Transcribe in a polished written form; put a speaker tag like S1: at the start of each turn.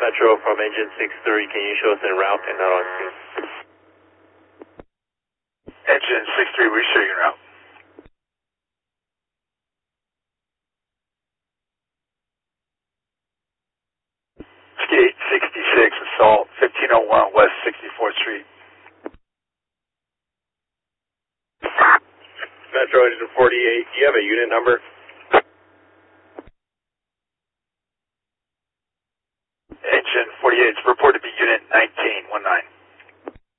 S1: Metro from engine 63, can you show us en route and not on scene?
S2: Engine 63, we show you en route. Skate 66, assault 1501 West 64th Street.
S1: Metro engine 48, do you have a unit number?
S2: Engine 48, it's reported to be unit 1919.